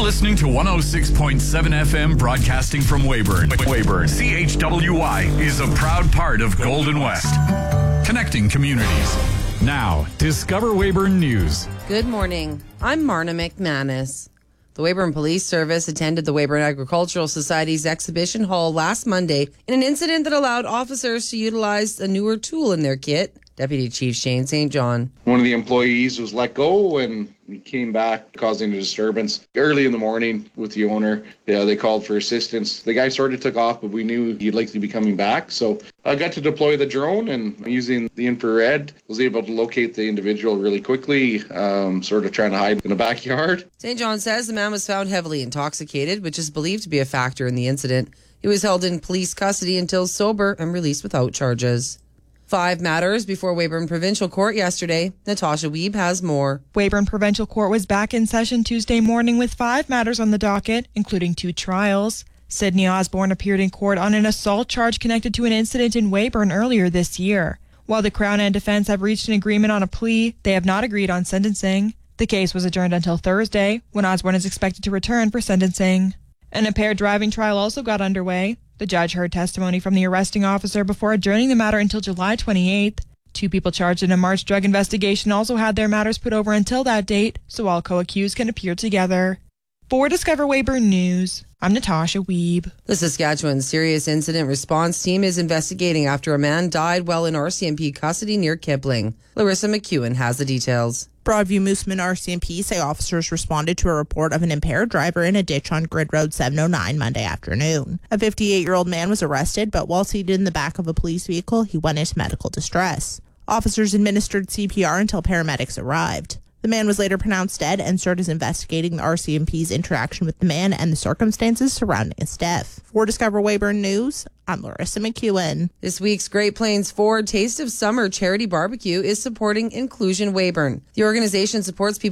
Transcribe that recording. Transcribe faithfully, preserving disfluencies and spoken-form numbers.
listening to one oh six point seven F M broadcasting from Weyburn. Weyburn. C H W Y is a proud part of Golden West. Connecting communities. Now, Discover Weyburn News. Good morning. I'm Marna McManus. The Weyburn Police Service attended the Weyburn Agricultural Society's exhibition hall last Monday in an incident that allowed officers to utilize a newer tool in their kit. Deputy Chief Shane Saint John. One of the employees was let go and he came back, causing a disturbance. Early in the morning with the owner, yeah, they called for assistance. The guy sort of took off, but we knew he'd likely be coming back. So I got to deploy the drone, and using the infrared, was able to locate the individual really quickly, um, sort of trying to hide in the backyard. Saint John says the man was found heavily intoxicated, which is believed to be a factor in the incident. He was held in police custody until sober and released without charges. Five matters before Weyburn Provincial Court yesterday. Natasha Wiebe has more. Weyburn Provincial Court was back in session Tuesday morning with five matters on the docket, including two trials. Sydney Osborne appeared in court on an assault charge connected to an incident in Weyburn earlier this year. While the Crown and defense have reached an agreement on a plea, they have not agreed on sentencing. The case was adjourned until Thursday, when Osborne is expected to return for sentencing. An impaired driving trial also got underway. The judge heard testimony from the arresting officer before adjourning the matter until July twenty-eighth. Two people charged in a March drug investigation also had their matters put over until that date, so all co-accused can appear together. For Discover Weyburn News, I'm Natasha Wiebe. The Saskatchewan Serious Incident Response Team is investigating after a man died while in R C M P custody near Kipling. Larissa McEwen has the details. Broadview Moosomin R C M P say officers responded to a report of an impaired driver in a ditch on Grid Road seven oh nine Monday afternoon. A fifty-eight-year-old man was arrested, but while seated in the back of a police vehicle, he went into medical distress. Officers administered C P R until paramedics arrived. The man was later pronounced dead, and C E R T is investigating the R C M P's interaction with the man and the circumstances surrounding his death. For Discover Weyburn News, I'm Larissa McEwen. This week's Great Plains Ford Taste of Summer Charity Barbecue is supporting Inclusion Weyburn. The organization supports people